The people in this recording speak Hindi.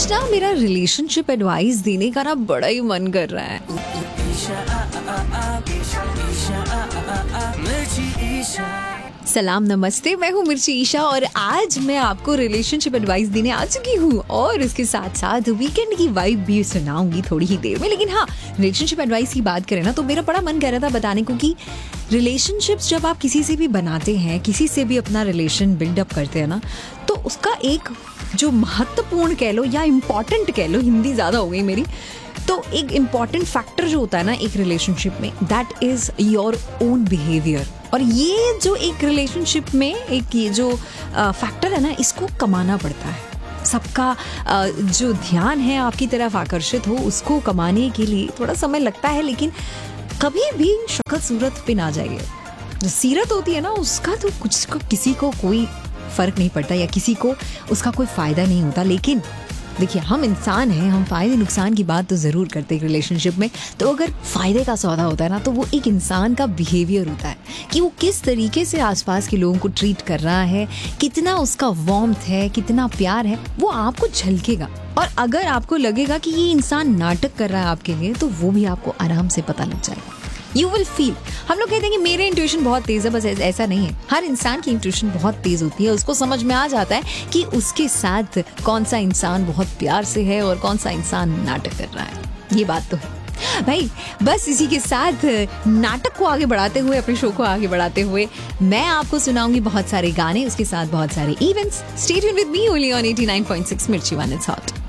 आज ना मेरा रिलेशनशिप एडवाइस देने का ना बड़ा ही मन कर रहा है। सलाम नमस्ते, मैं हूँ मिर्ची ईशा और आज मैं आपको रिलेशनशिप एडवाइस देने आ चुकी हूँ और इसके साथ साथ वीकेंड की वाइब भी सुनाऊंगी थोड़ी ही देर में। लेकिन हाँ, रिलेशनशिप एडवाइस की बात करें ना तो मेरा बड़ा मन कर रहा था बताने को कि रिलेशनशिप्स जब आप किसी से भी बनाते हैं, किसी से भी अपना रिलेशन बिल्डअप करते हैं ना, तो उसका एक जो महत्वपूर्ण कह लो या इम्पॉर्टेंट कह लो, हिंदी ज़्यादा हो गई मेरी, तो एक इम्पॉर्टेंट फैक्टर जो होता है ना एक रिलेशनशिप में, that is your own behaviour. और ये जो एक रिलेशनशिप में एक ये जो फैक्टर है ना, इसको कमाना पड़ता है। सबका जो ध्यान है आपकी तरफ आकर्षित हो, उसको कमाने के लिए थोड़ा समय लगता है, लेकिन कभी भी शक्ल सूरत पे ना जाइए। जो सीरत होती है ना, उसका तो किसी को कोई फ़र्क नहीं पड़ता या किसी को उसका कोई फ़ायदा नहीं होता। लेकिन देखिए, हम इंसान हैं, हम फ़ायदे नुकसान की बात तो ज़रूर करते हैं रिलेशनशिप में। तो अगर फ़ायदे का सौदा होता है ना, तो वो एक इंसान का बिहेवियर होता है कि वो किस तरीके से आसपास के लोगों को ट्रीट कर रहा है, कितना उसका वार्मथ है, कितना प्यार है, वो आपको झलकेगा। और अगर आपको लगेगा कि ये इंसान नाटक कर रहा है आपके लिए, तो वो भी आपको आराम से पता लग जाएगा। You will feel. हम लोग कहते हैं कि मेरे इंट्यूशन बहुत तेज है, बस ऐसा नहीं है। हर इंसान की इंट्यूशन बहुत तेज होती है, उसको समझ में आ जाता है कि उसके साथ कौन सा इंसान बहुत प्यार से है और कौन सा इंसान नाटक कर रहा है। ये बात तो है भाई। बस इसी के साथ नाटक को आगे बढ़ाते हुए, अपने शो को आगे बढ़ाते हुए, मैं आपको सुनाऊंगी बहुत सारे गाने, उसके साथ बहुत सारे events. Stay tuned with me only on 89.6 मिर्ची वन इट्स हॉट।